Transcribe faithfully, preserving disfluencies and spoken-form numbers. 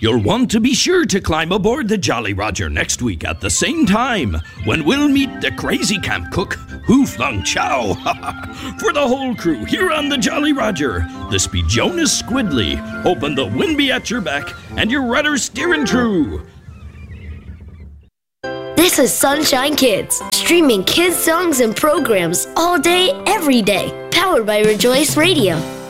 You'll want to be sure to climb aboard the Jolly Roger next week at the same time, when we'll meet the crazy camp cook, Who Flung Chow. For the whole crew here on the Jolly Roger, this be Jonas Squidley, hoping the wind be at your back and your rudder steering true. This is Sunshine Kids, streaming kids songs and programs all day, every day, powered by Rejoice Radio.